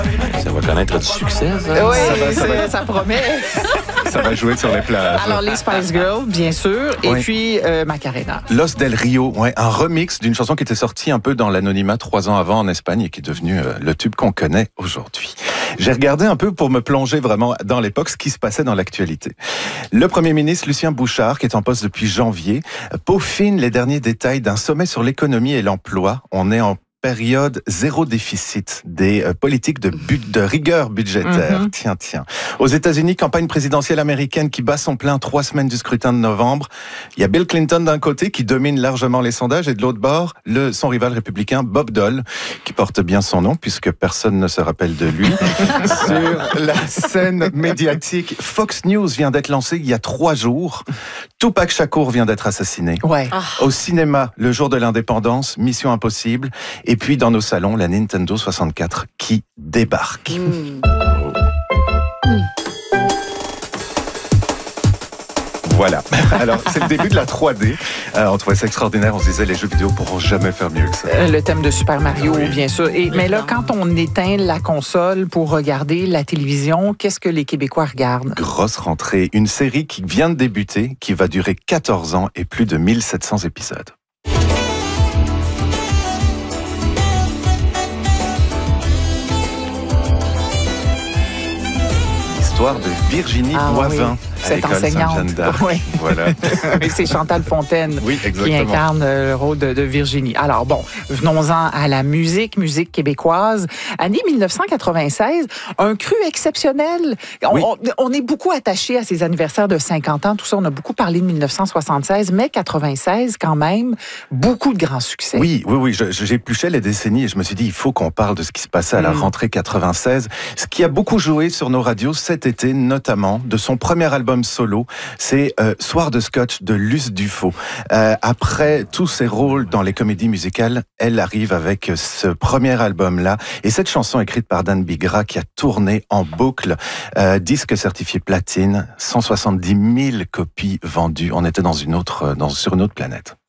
Ça va connaître du succès, ça. Oui, ça promet. Ça va jouer sur les plages. Alors, les Spice Girls, bien sûr, et Oui. puis Macarena. Los del Rio, ouais, un remix d'une chanson qui était sortie un peu dans l'anonymat 3 ans avant en Espagne et qui est devenue le tube qu'on connaît aujourd'hui. J'ai regardé un peu pour me plonger vraiment dans l'époque, ce qui se passait dans l'actualité. Le Premier ministre Lucien Bouchard, qui est en poste depuis janvier, peaufine les derniers détails d'un sommet sur l'économie et l'emploi. On est en période zéro déficit des politiques de rigueur budgétaire. Tiens. Aux États-Unis, campagne présidentielle américaine qui bat son plein 3 semaines du scrutin de novembre. Il y a Bill Clinton d'un côté qui domine largement les sondages et de l'autre bord, son rival républicain Bob Dole, qui porte bien son nom puisque personne ne se rappelle de lui. Sur la scène médiatique, Fox News vient d'être lancé il y a 3 jours. Tupac Shakur vient d'être assassiné. Ouais. Au cinéma, le jour de l'indépendance, Mission Impossible. Et puis dans nos salons, la Nintendo 64 qui débarque. Voilà. Alors, c'est le début de la 3D. On trouvait ça extraordinaire. On se disait, les jeux vidéo pourront jamais faire mieux que ça. Le thème de Super Mario, Oui. bien sûr. Mais là, quand on éteint la console pour regarder la télévision, qu'est-ce que les Québécois regardent? Grosse rentrée. Une série qui vient de débuter, qui va durer 14 ans et plus de 1700 épisodes. L'histoire de Virginie Boivin. Oui. Cette enseignante. Sainte-Jeanne d'Arc. Oui. Voilà. C'est Chantal Fontaine Oui, qui exactement. incarne le rôle de Virginie. Alors bon, venons-en à la musique québécoise. Année 1996, un cru exceptionnel. Oui. On est beaucoup attaché à ces anniversaires de 50 ans, tout ça. On a beaucoup parlé de 1976, mais 96 quand même, beaucoup de grands succès. Oui. J'épluchais les décennies et je me suis dit, il faut qu'on parle de ce qui se passait à la rentrée 96. Ce qui a beaucoup joué sur nos radios cet été, notamment de son premier album solo, c'est Soir de Scotch de Luce Dufaux. Après tous ses rôles dans les comédies musicales, elle arrive avec ce premier album-là. Et cette chanson écrite par Dan Bigra qui a tourné en boucle, disque certifié platine, 170 000 copies vendues. On était sur une autre planète.